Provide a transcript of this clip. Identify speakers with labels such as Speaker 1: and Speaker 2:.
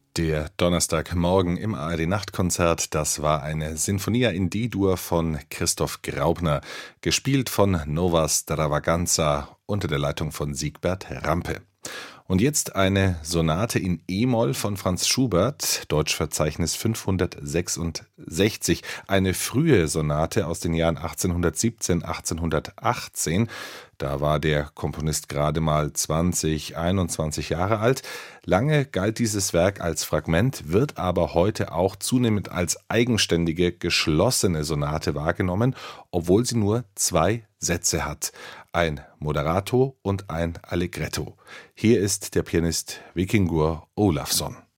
Speaker 1: Der Donnerstagmorgen im ARD-Nachtkonzert, das war eine Sinfonia in D-Dur von Christoph Graupner, gespielt von Nova Stravaganza unter der Leitung von Siegbert Rampe. Und jetzt eine Sonate in E-Moll von Franz Schubert, Deutschverzeichnis 566, eine frühe Sonate aus den Jahren 1817, 1818. Da war der Komponist gerade mal 21 Jahre alt. Lange galt dieses Werk als Fragment, wird aber heute auch zunehmend als eigenständige, geschlossene Sonate wahrgenommen, obwohl sie nur 2 Sätze hat. Ein Moderato und ein Allegretto. Hier ist der Pianist Víkingur Ólafsson.